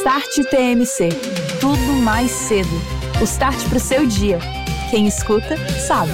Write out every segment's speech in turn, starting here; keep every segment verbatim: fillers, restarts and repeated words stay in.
Start T M C. Tudo mais cedo. O start para o seu dia. Quem escuta, sabe.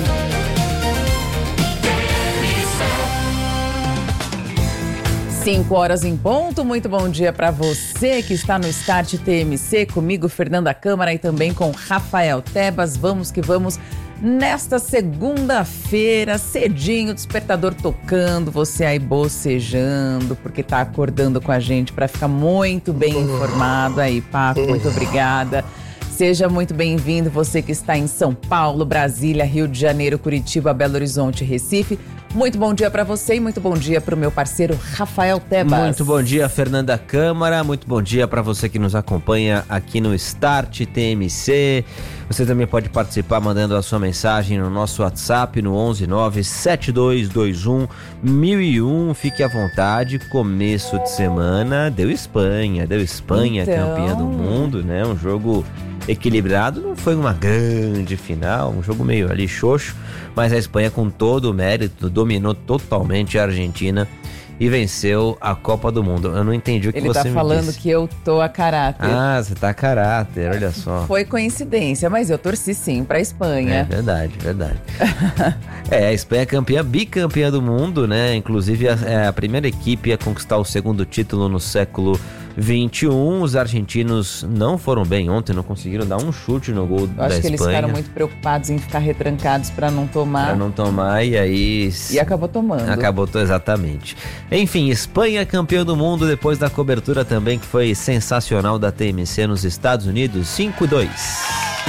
Cinco horas em ponto, muito bom dia para você que está no Start T M C, comigo, Fernanda Câmara, e também com Rafael Tebas. Vamos que vamos nesta segunda-feira, cedinho, despertador tocando, você aí bocejando, porque tá acordando com a gente para ficar muito bem informado. Aí, Paco, muito obrigada. Seja muito bem-vindo, você que está em São Paulo, Brasília, Rio de Janeiro, Curitiba, Belo Horizonte, Recife. Muito bom dia para você e muito bom dia para o meu parceiro Rafael Tebas. Muito bom dia, Fernanda Câmara. Muito bom dia para você que nos acompanha aqui no Start T M C. Você também pode participar mandando a sua mensagem no nosso WhatsApp no onze nove sete dois dois um mil e um. Fique à vontade, começo de semana, deu Espanha, deu Espanha então... campeã do mundo, né? Um jogo equilibrado, não foi uma grande final, um jogo meio ali xoxo, mas a Espanha com todo o mérito dominou totalmente a Argentina e venceu a Copa do Mundo. Eu não entendi o que Ele você tá me disse. Ele tá falando que eu tô a caráter. Ah, você tá a caráter, olha só. Foi coincidência, mas eu torci sim pra Espanha. É verdade, verdade. É, a Espanha é campeã, bicampeã do mundo, né? Inclusive é a primeira equipe a conquistar o segundo título no século vinte e um. Os argentinos não foram bem ontem, não conseguiram dar um chute no gol da Espanha. Eu acho que eles ficaram muito preocupados em ficar retrancados para não tomar. Para não tomar e aí... E acabou tomando. Acabou, exatamente. Enfim, Espanha campeã do mundo depois da cobertura também que foi sensacional da T M C nos Estados Unidos, cinco a dois.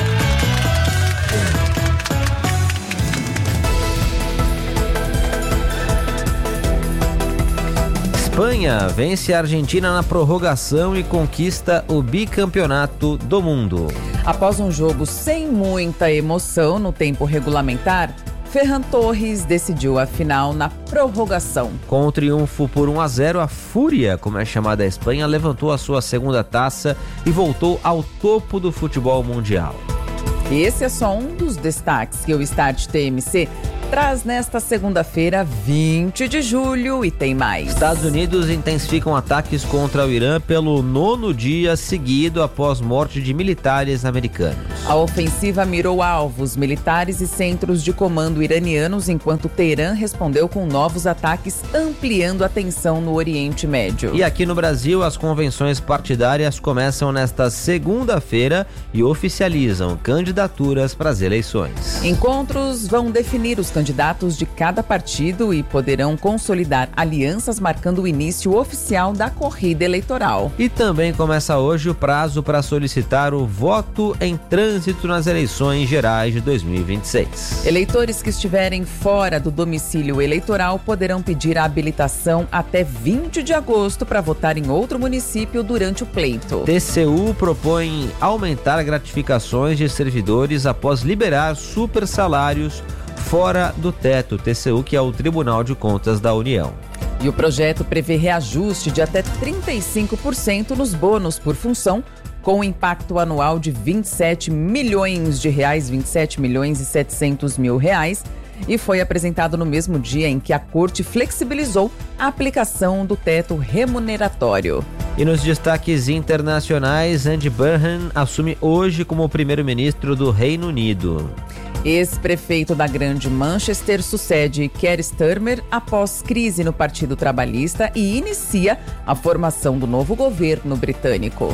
Espanha vence a Argentina na prorrogação e conquista o bicampeonato do mundo. Após um jogo sem muita emoção no tempo regulamentar, Ferran Torres decidiu a final na prorrogação. Com o triunfo por um a zero, a Fúria, como é chamada a Espanha, levantou a sua segunda taça e voltou ao topo do futebol mundial. Esse é só um dos destaques que o Start T M C traz nesta segunda-feira, vinte de julho, e tem mais. Estados Unidos intensificam ataques contra o Irã pelo nono dia seguido após morte de militares americanos. A ofensiva mirou alvos militares e centros de comando iranianos, enquanto Teherã respondeu com novos ataques, ampliando a tensão no Oriente Médio. E aqui no Brasil, as convenções partidárias começam nesta segunda-feira e oficializam candidaturas para as eleições. Encontros vão definir os candidatos de cada partido e poderão consolidar alianças, marcando o início oficial da corrida eleitoral. E também começa hoje o prazo para solicitar o voto em trânsito nas eleições gerais de dois mil e vinte e seis. Eleitores que estiverem fora do domicílio eleitoral poderão pedir a habilitação até vinte de agosto para votar em outro município durante o pleito. T C U propõe aumentar gratificações de servidores após liberar super salários fora do teto. T C U, que é o Tribunal de Contas da União. E o projeto prevê reajuste de até trinta e cinco por cento nos bônus por função, com um impacto anual de vinte e sete milhões de reais, vinte e sete milhões e setecentos mil reais, e foi apresentado no mesmo dia em que a Corte flexibilizou a aplicação do teto remuneratório. E nos destaques internacionais, Andy Burnham assume hoje como primeiro-ministro do Reino Unido. Ex-prefeito da Grande Manchester sucede Keir Starmer após crise no Partido Trabalhista e inicia a formação do novo governo britânico.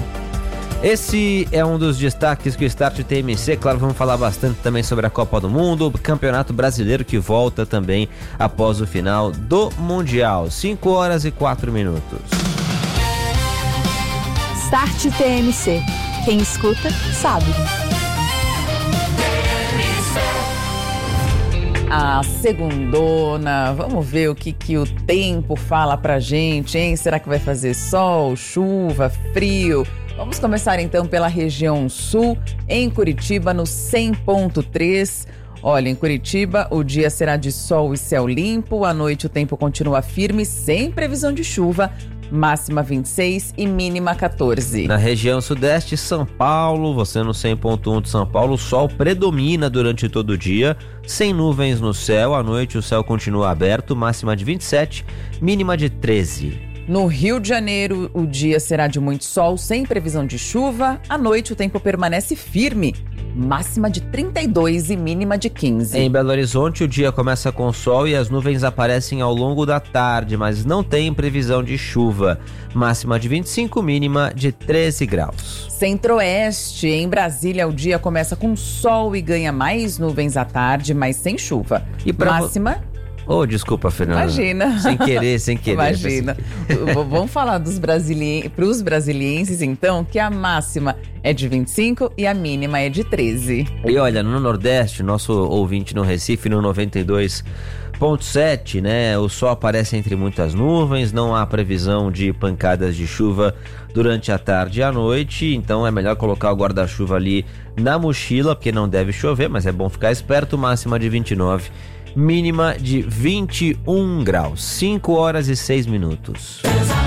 Esse é um dos destaques que o Start T M C, claro, vamos falar bastante também sobre a Copa do Mundo, o Campeonato Brasileiro que volta também após o final do Mundial. cinco horas e quatro minutos. Start T M C. Quem escuta, sabe. A segundona, vamos ver o que, que o tempo fala pra gente, hein? Será que vai fazer sol, chuva, frio? Vamos começar então pela região sul, em Curitiba, no cem ponto três. Olha, em Curitiba, o dia será de sol e céu limpo, à noite o tempo continua firme, sem previsão de chuva, máxima vinte e seis e mínima quatorze. Na região sudeste, São Paulo, você no cem ponto um de São Paulo, o sol predomina durante todo o dia, sem nuvens no céu, à noite o céu continua aberto, máxima de vinte e sete, mínima de treze. No Rio de Janeiro, o dia será de muito sol, sem previsão de chuva. À noite, o tempo permanece firme, máxima de trinta e dois e mínima de quinze. Em Belo Horizonte, o dia começa com sol e as nuvens aparecem ao longo da tarde, mas não tem previsão de chuva. Máxima de vinte e cinco, mínima de treze graus. Centro-Oeste, em Brasília, o dia começa com sol e ganha mais nuvens à tarde, mas sem chuva. E pra máxima... Oh, desculpa, Fernanda. Imagina. Sem querer, sem querer. Imagina. Vamos falar dos brasilienses, para os brasilienses, então, que a máxima é de vinte e cinco e a mínima é de treze. E olha, no Nordeste, nosso ouvinte no Recife, no noventa e dois ponto sete, né? O sol aparece entre muitas nuvens, não há previsão de pancadas de chuva durante a tarde e a noite, então é melhor colocar o guarda-chuva ali na mochila, porque não deve chover, mas é bom ficar esperto. Máxima de vinte e nove. Mínima de vinte e um graus, cinco horas e seis minutos.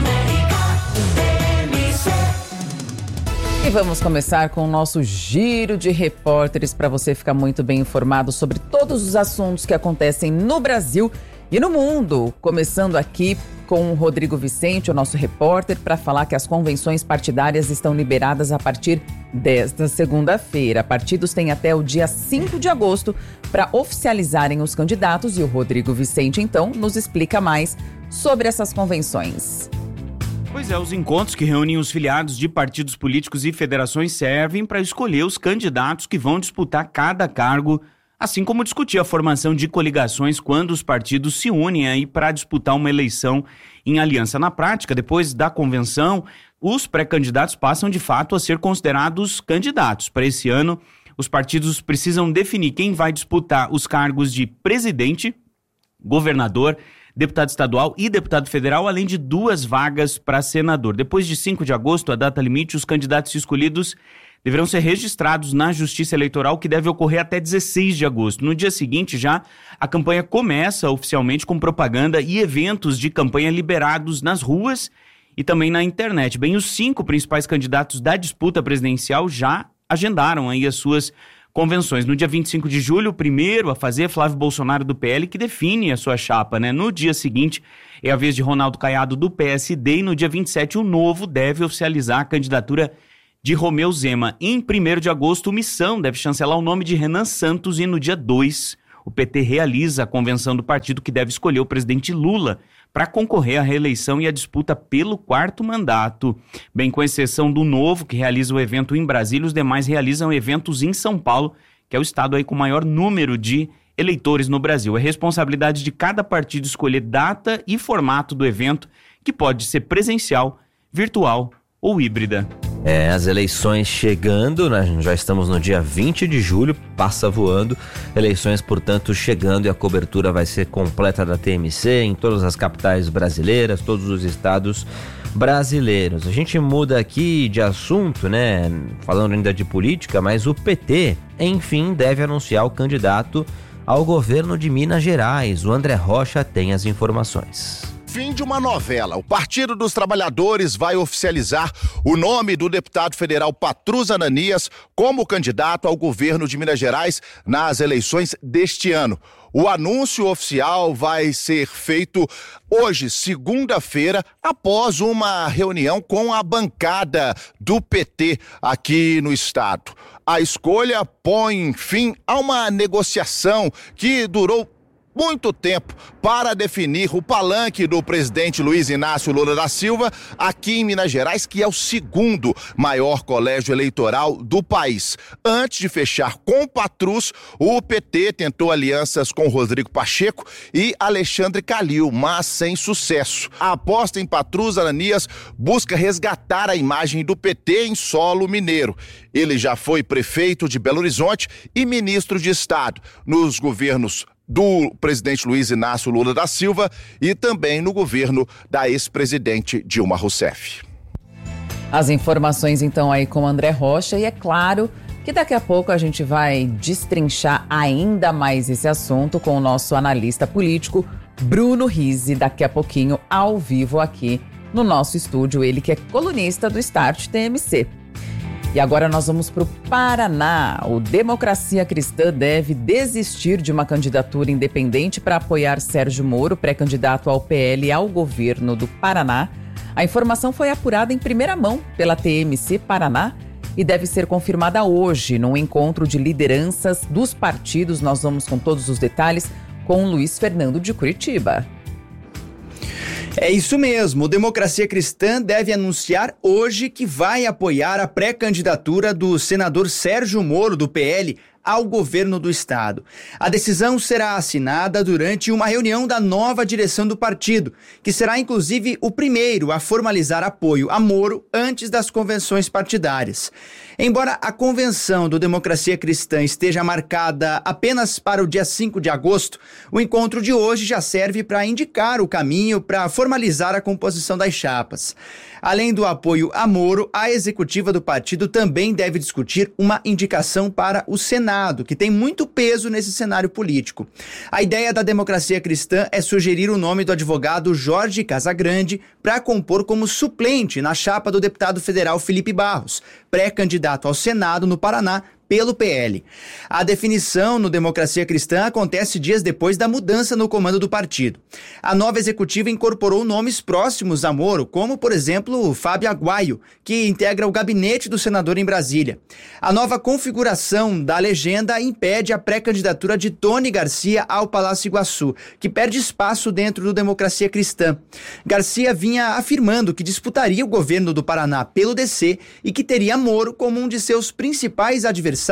E vamos começar com o nosso giro de repórteres para você ficar muito bem informado sobre todos os assuntos que acontecem no Brasil e no mundo. Começando aqui com o Rodrigo Vicente, o nosso repórter, para falar que as convenções partidárias estão liberadas a partir desta segunda-feira. Partidos têm até o dia cinco de agosto para oficializarem os candidatos e o Rodrigo Vicente, então, nos explica mais sobre essas convenções. Pois é, os encontros que reúnem os filiados de partidos políticos e federações servem para escolher os candidatos que vão disputar cada cargo, assim como discutir a formação de coligações quando os partidos se unem aí para disputar uma eleição em aliança. Na prática, depois da convenção, os pré-candidatos passam de fato a ser considerados candidatos. Para esse ano, os partidos precisam definir quem vai disputar os cargos de presidente, governador, deputado estadual e deputado federal, além de duas vagas para senador. Depois de cinco de agosto, a data limite, os candidatos escolhidos deverão ser registrados na Justiça Eleitoral, que deve ocorrer até dezesseis de agosto. No dia seguinte, já, a campanha começa oficialmente com propaganda e eventos de campanha liberados nas ruas e também na internet. Bem, os cinco principais candidatos da disputa presidencial já agendaram aí as suas convenções. No dia vinte e cinco de julho, o primeiro a fazer é Flávio Bolsonaro do P L, que define a sua chapa, né? No dia seguinte, é a vez de Ronaldo Caiado do P S D e no dia vinte e sete, o Novo deve oficializar a candidatura de Romeu Zema. Em primeiro de agosto, o Missão deve chancelar o nome de Renan Santos e no dia dois, o P T realiza a convenção do partido que deve escolher o presidente Lula para concorrer à reeleição e à disputa pelo quarto mandato. Bem, com exceção do Novo, que realiza o evento em Brasília, os demais realizam eventos em São Paulo, que é o estado aí com maior número de eleitores no Brasil. É responsabilidade de cada partido escolher data e formato do evento, que pode ser presencial, virtual ou híbrida. É, as eleições chegando, né? Já estamos no dia vinte de julho, passa voando. Eleições, portanto, chegando e a cobertura vai ser completa da T M C em todas as capitais brasileiras, todos os estados brasileiros. A gente muda aqui de assunto, né? Falando ainda de política, mas o P T, enfim, deve anunciar o candidato ao governo de Minas Gerais. O André Rocha tem as informações. Fim de uma novela. O Partido dos Trabalhadores vai oficializar o nome do deputado federal Patrus Ananias como candidato ao governo de Minas Gerais nas eleições deste ano. O anúncio oficial vai ser feito hoje, segunda-feira, após uma reunião com a bancada do P T aqui no estado. A escolha põe fim a uma negociação que durou muito tempo para definir o palanque do presidente Luiz Inácio Lula da Silva aqui em Minas Gerais, que é o segundo maior colégio eleitoral do país. Antes de fechar com o Patrus, o P T tentou alianças com Rodrigo Pacheco e Alexandre Calil, mas sem sucesso. A aposta em Patrus Ananias busca resgatar a imagem do P T em solo mineiro. Ele já foi prefeito de Belo Horizonte e ministro de Estado nos governos do presidente Luiz Inácio Lula da Silva e também no governo da ex-presidente Dilma Rousseff. As informações então aí com o André Rocha, e é claro que daqui a pouco a gente vai destrinchar ainda mais esse assunto com o nosso analista político Bruno Rizzi, daqui a pouquinho ao vivo aqui no nosso estúdio, ele que é colunista do Start T M C. E agora nós vamos para o Paraná. O Democracia Cristã deve desistir de uma candidatura independente para apoiar Sérgio Moro, pré-candidato ao P L ao governo do Paraná. A informação foi apurada em primeira mão pela T M C Paraná e deve ser confirmada hoje num encontro de lideranças dos partidos. Nós vamos com todos os detalhes com o Luiz Fernando de Curitiba. É isso mesmo, o Democracia Cristã deve anunciar hoje que vai apoiar a pré-candidatura do senador Sérgio Moro, do P L, ao governo do estado. A decisão será assinada durante uma reunião da nova direção do partido, que será inclusive o primeiro a formalizar apoio a Moro antes das convenções partidárias. Embora a convenção do Democracia Cristã esteja marcada apenas para o dia cinco de agosto, o encontro de hoje já serve para indicar o caminho para formalizar a composição das chapas. Além do apoio a Moro, a executiva do partido também deve discutir uma indicação para o Senado, que tem muito peso nesse cenário político. A ideia da Democracia Cristã é sugerir o nome do advogado Jorge Casagrande para compor como suplente na chapa do deputado federal Felipe Barros, pré-candidato ao Senado no Paraná pelo P L. A definição no Democracia Cristã acontece dias depois da mudança no comando do partido. A nova executiva incorporou nomes próximos a Moro, como, por exemplo, o Fábio Aguaio, que integra o gabinete do senador em Brasília. A nova configuração da legenda impede a pré-candidatura de Tony Garcia ao Palácio Iguaçu, que perde espaço dentro do Democracia Cristã. Garcia vinha afirmando que disputaria o governo do Paraná pelo D C e que teria Moro como um de seus principais adversários.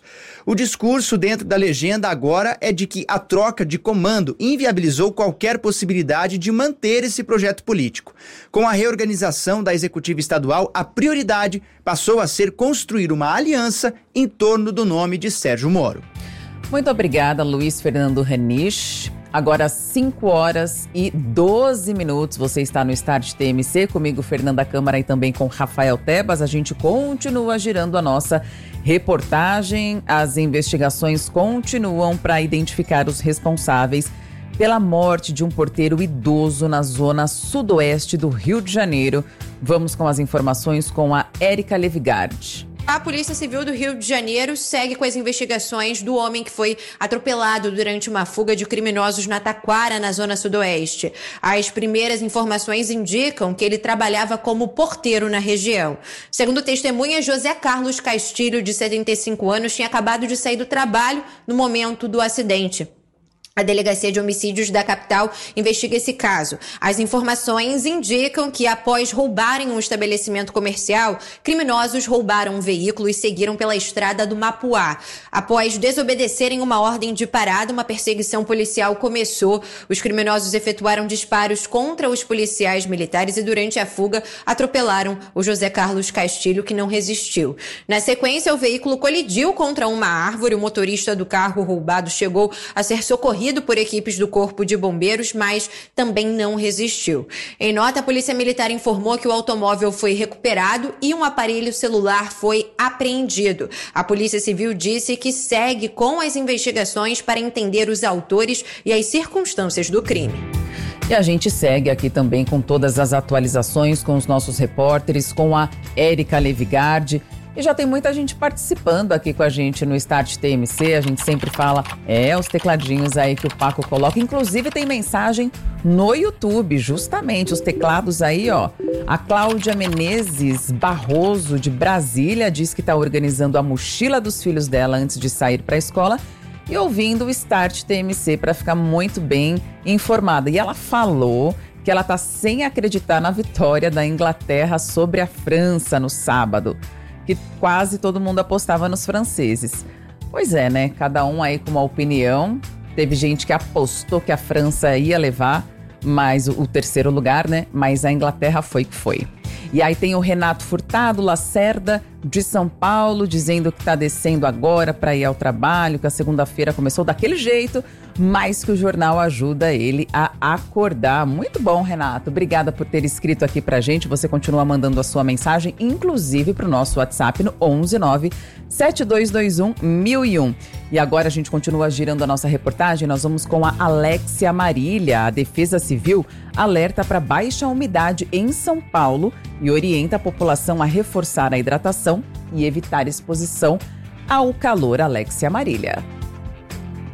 O discurso dentro da legenda agora é de que a troca de comando inviabilizou qualquer possibilidade de manter esse projeto político. Com a reorganização da executiva estadual, a prioridade passou a ser construir uma aliança em torno do nome de Sérgio Moro. Muito obrigada, Luiz Fernando Ranich. Agora, cinco horas e doze minutos, você está no Start T M C, comigo, Fernanda Câmara, e também com Rafael Tebas. A gente continua girando a nossa reportagem. As investigações continuam para identificar os responsáveis pela morte de um porteiro idoso na zona sudoeste do Rio de Janeiro. Vamos com as informações com a Érica Levigard. A Polícia Civil do Rio de Janeiro segue com as investigações do homem que foi atropelado durante uma fuga de criminosos na Taquara, na zona sudoeste. As primeiras informações indicam que ele trabalhava como porteiro na região. Segundo testemunha, José Carlos Castilho, de setenta e cinco anos, tinha acabado de sair do trabalho no momento do acidente. A Delegacia de Homicídios da capital investiga esse caso. As informações indicam que, após roubarem um estabelecimento comercial, criminosos roubaram um veículo e seguiram pela estrada do Mapuá. Após desobedecerem uma ordem de parada, uma perseguição policial começou. Os criminosos efetuaram disparos contra os policiais militares e, durante a fuga, atropelaram o José Carlos Castilho, que não resistiu. Na sequência, o veículo colidiu contra uma árvore. O motorista do carro roubado chegou a ser socorrido por equipes do Corpo de Bombeiros, mas também não resistiu. Em nota, a Polícia Militar informou que o automóvel foi recuperado e um aparelho celular foi apreendido. A Polícia Civil disse que segue com as investigações para entender os autores e as circunstâncias do crime. E a gente segue aqui também com todas as atualizações com os nossos repórteres, com a Érica Levigard. E já tem muita gente participando aqui com a gente no Start T M C. A gente sempre fala, é, os tecladinhos aí que o Paco coloca. Inclusive tem mensagem no YouTube, justamente, os teclados aí, ó. A Cláudia Menezes Barroso, de Brasília, diz que está organizando a mochila dos filhos dela antes de sair para a escola e ouvindo o Start T M C para ficar muito bem informada. E ela falou que ela está sem acreditar na vitória da Inglaterra sobre a França no sábado, que quase todo mundo apostava nos franceses. Pois é, né? Cada um aí com uma opinião. Teve gente que apostou que a França ia levar mais o, o terceiro lugar, né? Mas a Inglaterra foi que foi. E aí tem o Renato Furtado Lacerda, de São Paulo, dizendo que está descendo agora para ir ao trabalho, que a segunda-feira começou daquele jeito, mas que o jornal ajuda ele a acordar. Muito bom, Renato. Obrigada por ter escrito aqui pra gente. Você continua mandando a sua mensagem, inclusive pro nosso WhatsApp no onze nove sete dois dois um mil e um. E agora a gente continua girando a nossa reportagem. Nós vamos com a Alexia Marília. A Defesa Civil alerta para baixa umidade em São Paulo e orienta a população a reforçar a hidratação e evitar exposição ao calor. Alexia Marília.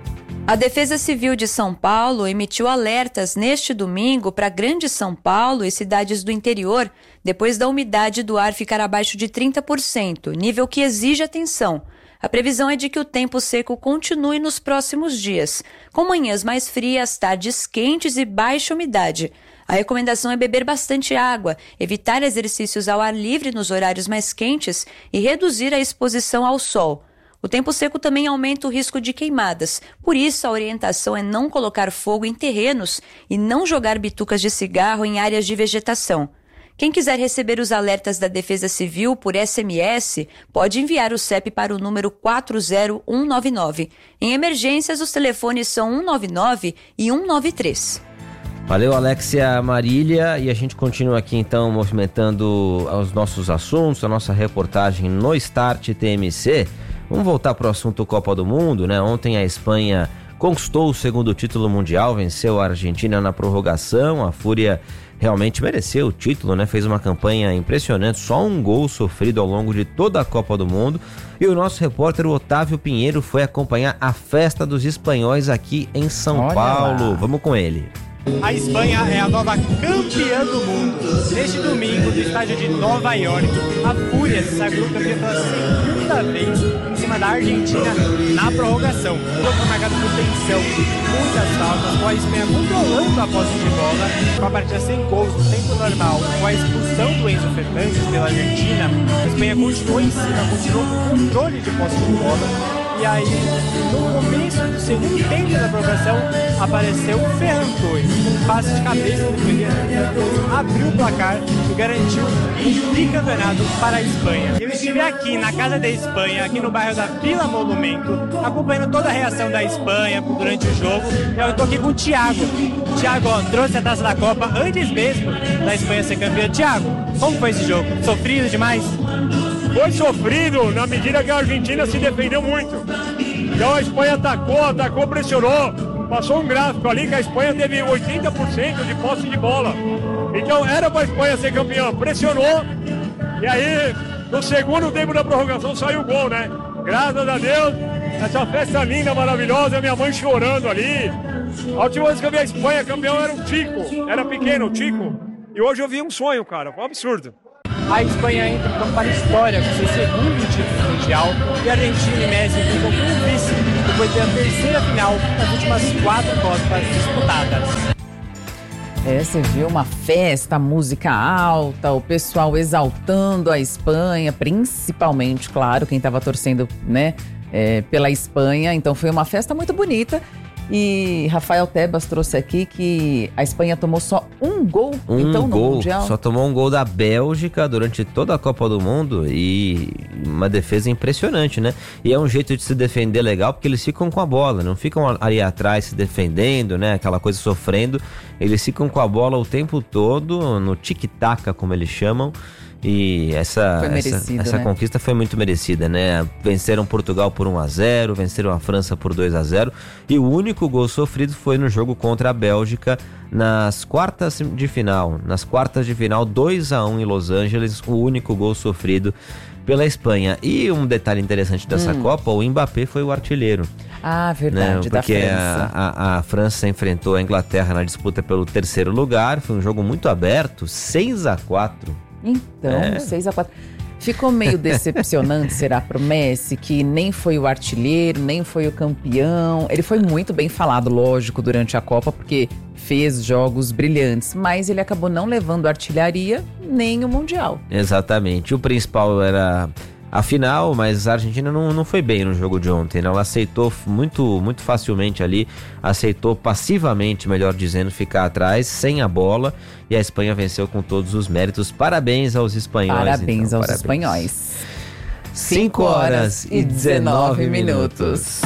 A Defesa Civil de São Paulo emitiu alertas neste domingo para Grande São Paulo e cidades do interior, depois da umidade do ar ficar abaixo de trinta por cento, nível que exige atenção. A previsão é de que o tempo seco continue nos próximos dias, com manhãs mais frias, tardes quentes e baixa umidade. A recomendação é beber bastante água, evitar exercícios ao ar livre nos horários mais quentes e reduzir a exposição ao sol. O tempo seco também aumenta o risco de queimadas, por isso a orientação é não colocar fogo em terrenos e não jogar bitucas de cigarro em áreas de vegetação. Quem quiser receber os alertas da Defesa Civil por S M S, pode enviar o C E P para o número quatro zero um nove nove. Em emergências, os telefones são um nove nove e um nove três. Valeu, Alexia Marília, e a gente continua aqui então movimentando os nossos assuntos, a nossa reportagem no Start T M C. Vamos voltar para o assunto Copa do Mundo, né? Ontem a Espanha conquistou o segundo título mundial, venceu a Argentina na prorrogação. A Fúria realmente mereceu o título, né? Fez uma campanha impressionante, só um gol sofrido ao longo de toda a Copa do Mundo. E o nosso repórter, o Otávio Pinheiro, foi acompanhar a festa dos espanhóis aqui em São Olha Paulo. lá. Vamos com ele. A Espanha é a nova campeã do mundo. Neste domingo, no estádio de Nova York, a Fúria se sagrou campeã pela segunda vez em cima da Argentina na prorrogação. O jogo foi marcado por tensão, muitas faltas, com a Espanha controlando a posse de bola, com a partida sem gols no tempo normal, com a expulsão do Enzo Fernandes pela Argentina. A Espanha continuou em cima, continuou com controle de posse de bola. E aí, no começo do segundo tempo da prorrogação, apareceu o Ferran Torres, um passe de cabeça do Ferran, abriu o placar e garantiu um bicampeonato para a Espanha. Eu estive aqui na Casa da Espanha, aqui no bairro da Vila Monumento, acompanhando toda a reação da Espanha durante o jogo. E eu estou aqui com o Thiago. O Thiago, ó, trouxe a taça da Copa antes mesmo da Espanha ser campeã. Thiago, como foi esse jogo? Sofrido demais? Foi sofrido na medida que a Argentina se defendeu muito. Então a Espanha atacou, atacou, pressionou. Passou um gráfico ali que a Espanha teve oitenta por cento de posse de bola. Então era para a Espanha ser campeã. Pressionou. E aí, no segundo tempo da prorrogação, saiu o gol, né? Graças a Deus, essa festa linda, maravilhosa. Minha mãe chorando ali. A última vez que eu vi a Espanha campeão era o Chico. Era pequeno, o Chico. E hoje eu vi um sonho, cara. Foi um absurdo. A Espanha entra então para a história com seu segundo título mundial e a Argentina e Messi ficam com vice depois de ter a terceira final nas últimas quatro Copas disputadas. É, você viu uma festa, música alta, o pessoal exaltando a Espanha, principalmente, claro, quem estava torcendo, né, é, pela Espanha. Então foi uma festa muito bonita. E Rafael Tebas trouxe aqui que a Espanha tomou só um gol, um então, gol, no Mundial. Só tomou um gol da Bélgica durante toda a Copa do Mundo e uma defesa impressionante, né? E é um jeito de se defender legal, porque eles ficam com a bola, não ficam ali atrás se defendendo, né? Aquela coisa sofrendo. Eles ficam com a bola o tempo todo, no tic-tac, como eles chamam. E essa, essa, essa né? conquista foi muito merecida, né? Venceram Portugal por um a zero, venceram a França por dois a zero. E o único gol sofrido foi no jogo contra a Bélgica nas quartas de final. Nas quartas de final, dois a um em Los Angeles, o único gol sofrido pela Espanha. E um detalhe interessante dessa hum. Copa, o Mbappé foi o artilheiro. Ah, verdade, né? Porque da França. A, a, a França enfrentou a Inglaterra na disputa pelo terceiro lugar. Foi um jogo muito aberto, seis a quatro. Então, é. seis a quatro. Ficou meio decepcionante, será, pro Messi, que nem foi o artilheiro, nem foi o campeão. Ele foi muito bem falado, lógico, durante a Copa, porque fez jogos brilhantes, mas ele acabou não levando a artilharia nem o Mundial. Exatamente. O principal era a final, mas a Argentina não, não foi bem no jogo de ontem, né? Ela aceitou muito, muito facilmente ali, aceitou passivamente, melhor dizendo, ficar atrás, sem a bola, e a Espanha venceu com todos os méritos. Parabéns aos espanhóis. Parabéns então, aos parabéns. espanhóis. cinco horas e dezenove minutos.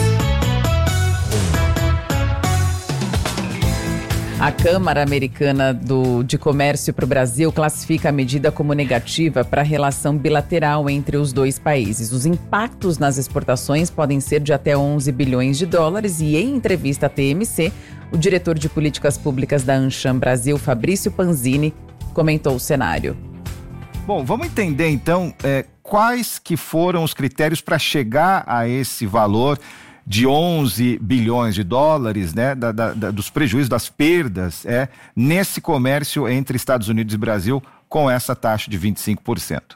A Câmara Americana do, de Comércio para o Brasil classifica a medida como negativa para a relação bilateral entre os dois países. Os impactos nas exportações podem ser de até onze bilhões de dólares e, em entrevista à T M C, o diretor de políticas públicas da Ancham Brasil, Fabrício Panzini, comentou o cenário. Bom, vamos entender então é, quais que foram os critérios para chegar a esse valor de onze bilhões de dólares, né, da, da, da, dos prejuízos, das perdas, é, nesse comércio entre Estados Unidos e Brasil com essa taxa de vinte e cinco por cento.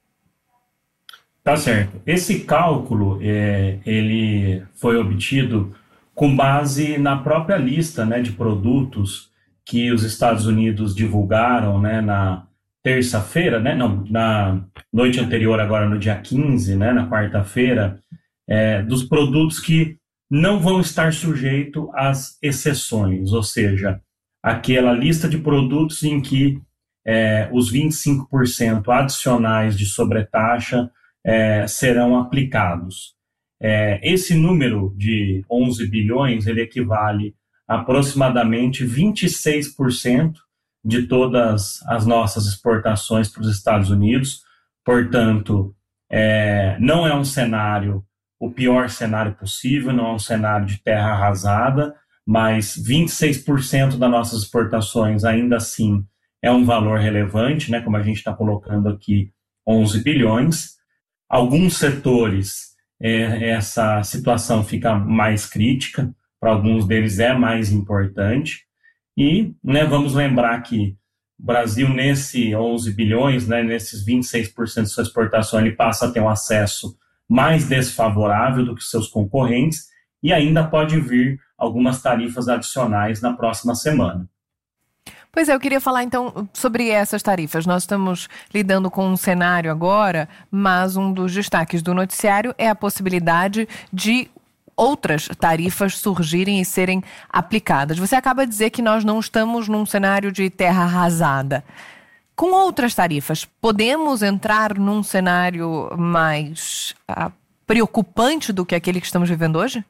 Tá certo. Esse cálculo, é, ele foi obtido com base na própria lista, né, de produtos que os Estados Unidos divulgaram, né, na terça-feira, né, não, na noite anterior, agora no dia quinze, né, na quarta-feira, é, dos produtos que não vão estar sujeitos às exceções, ou seja, aquela lista de produtos em que é, os vinte e cinco por cento adicionais de sobretaxa é, serão aplicados. É, esse número de onze bilhões, ele equivale a aproximadamente vinte e seis por cento de todas as nossas exportações para os Estados Unidos. Portanto, é, não é um cenário, o pior cenário possível, não é um cenário de terra arrasada, mas vinte e seis por cento das nossas exportações ainda assim é um valor relevante, né, como a gente está colocando aqui, onze bilhões. Alguns setores, é, essa situação fica mais crítica, para alguns deles é mais importante. E, né, vamos lembrar que o Brasil, nesse onze bilhões, né, nesses vinte e seis por cento de sua exportação, ele passa a ter um acesso mais desfavorável do que seus concorrentes e ainda pode vir algumas tarifas adicionais na próxima semana. Pois é, eu queria falar então sobre essas tarifas. Nós estamos lidando com um cenário agora, mas um dos destaques do noticiário é a possibilidade de outras tarifas surgirem e serem aplicadas. Você acaba de dizer que nós não estamos num cenário de terra arrasada. Com outras tarifas, podemos entrar num cenário mais ah, preocupante do que aquele que estamos vivendo hoje?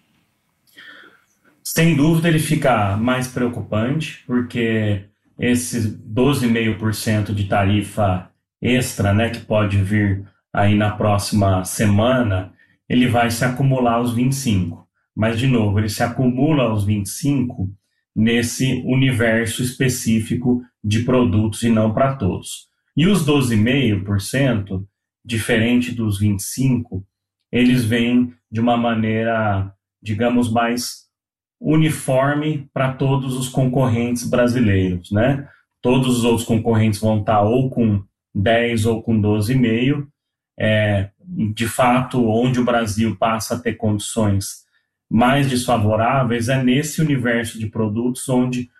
Sem dúvida ele fica mais preocupante, porque esses doze vírgula cinco por cento de tarifa extra, né, que pode vir aí na próxima semana, ele vai se acumular aos vinte e cinco. Mas, de novo, ele se acumula aos vinte e cinco nesse universo específico de produtos e não para todos. E os doze vírgula cinco por cento, diferente dos vinte e cinco por cento, eles vêm de uma maneira, digamos, mais uniforme para todos os concorrentes brasileiros, né? Todos os outros concorrentes vão estar ou com dez ou com doze vírgula cinco. É, de fato, onde o Brasil passa a ter condições mais desfavoráveis é nesse universo de produtos onde